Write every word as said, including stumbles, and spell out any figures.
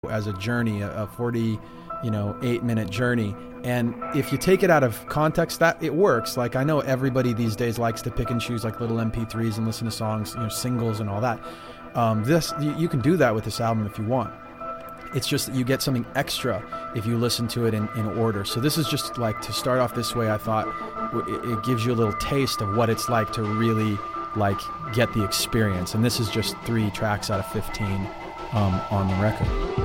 as a journey, a forty, you know, eight minute journey. And if you take it out of context, that it works. Like, I know everybody these days likes to pick and choose like little M P threes and listen to songs, you know, singles and all that. Um, this, you, you can do that with this album if you want. It's just that you get something extra if you listen to it in, in order. So this is just like, to start off this way, I thought it, it gives you a little taste of what it's like to really like get the experience. And this is just three tracks out of fifteen um, on the record.